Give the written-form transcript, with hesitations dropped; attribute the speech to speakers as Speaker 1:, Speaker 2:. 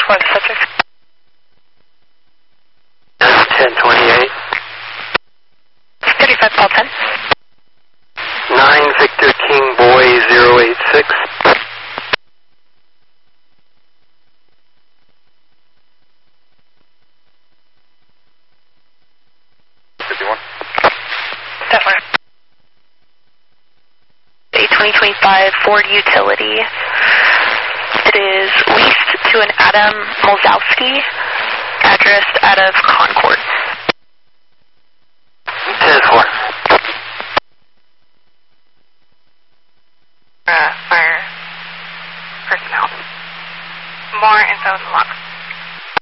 Speaker 1: for the subject.
Speaker 2: 1028.
Speaker 1: 35 Paul 10.
Speaker 2: 9 Victor King Boy 086.
Speaker 1: Definitely. A 2025 Ford Utility. It is leased to an Adam Molzowski, address out of Concord.
Speaker 2: 10-4.
Speaker 1: Fire personnel. More info in the log.